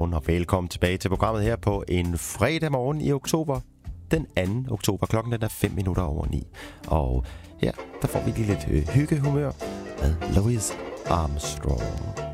godmorgen og velkommen tilbage til programmet her på en fredag morgen i oktober. Den 2. oktober, klokken den er 5 minutter over 9. Og her, der får vi lige lidt hyggehumør med Louis Armstrong.